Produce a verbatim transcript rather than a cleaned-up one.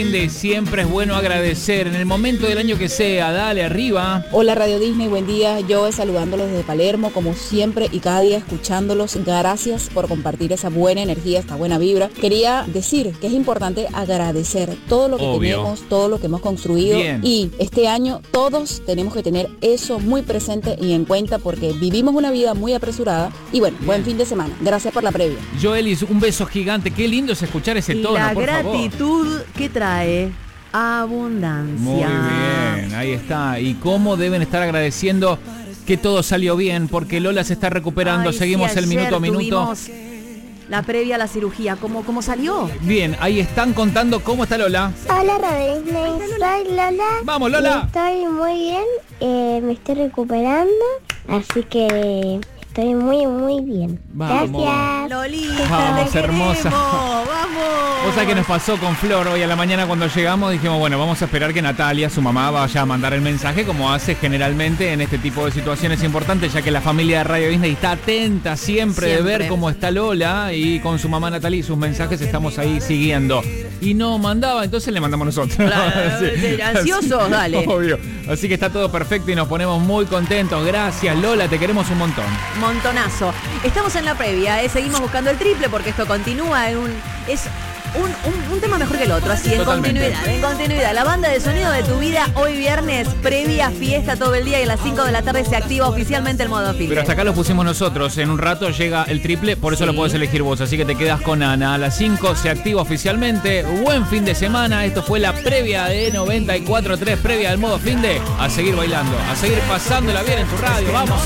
Siempre es bueno agradecer en el momento del año que sea. Dale, arriba. Hola Radio Disney, buen día. Yo saludándolos desde Palermo, como siempre y cada día escuchándolos. Gracias por compartir esa buena energía, esta buena vibra. Quería decir que es importante agradecer todo lo que Obvio. tenemos, todo lo que hemos construido. Bien. Y este año todos tenemos que tener eso muy presente y en cuenta porque vivimos una vida muy apresurada. Y bueno, Bien. Buen fin de semana. Gracias por la previa. Joelis, un beso gigante. Qué lindo es escuchar ese Y tono, la por favor. gratitud que trae abundancia. Muy bien, ahí está. Y cómo deben estar agradeciendo que todo salió bien, porque Lola se está recuperando. Ay, Seguimos sí, el minuto a ayer minuto. tuvimos la previa a la cirugía. ¿Cómo, cómo salió? Bien, ahí están contando cómo está Lola. Hola Radio Disney, soy Lola. Vamos, Lola. Estoy muy bien, eh, me estoy recuperando, así que estoy muy, muy bien. Vamos. Gracias. Lolita, Vamos, te hermosa. queremos, vamos. Cosa que nos pasó con Flor hoy a la mañana cuando llegamos, dijimos, bueno, vamos a esperar que Natalia, su mamá, vaya a mandar el mensaje como hace generalmente en este tipo de situaciones importantes, ya que la familia de Radio Disney está atenta siempre, Siempre. de ver cómo está Lola, y con su mamá Natalia y sus mensajes estamos ahí siguiendo. Y no mandaba, entonces le mandamos nosotros. Claro, Sí. ansiosos, dale. Obvio. Así que está todo perfecto y nos ponemos muy contentos. Gracias, Lola, te queremos un montón. Montonazo. Estamos en la previa, ¿eh? Seguimos buscando el triple porque esto continúa en un... Es un, un, un tema mejor que el otro, así, en Totalmente. continuidad, en continuidad. La banda de sonido de tu vida, hoy viernes, previa fiesta todo el día y a las cinco de la tarde se activa oficialmente el modo filtro. Pero hasta acá lo pusimos nosotros. En un rato llega el triple, por eso Sí. lo puedes elegir vos. Así que te quedas con Ana. A las cinco se activa oficialmente. Buen fin de semana. Esto fue la previa de noventa y cuatro punto tres, previa del modo fin de. A seguir bailando, a seguir pasándola bien en tu radio. Vamos.